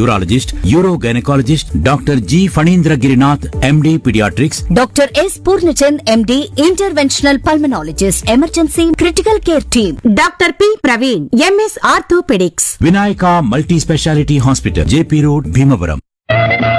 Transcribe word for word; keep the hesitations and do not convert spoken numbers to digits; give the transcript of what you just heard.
Urologist, euro gynaecologist doctor G Phanindra Girinath MD paediatrics, doctor yes Purnachand MD interventional pulmonologist, emergency critical care team, doctor P Praveen MS orthopaedics. Vinayaka multi speciality hospital, JP road, Bhimavaram.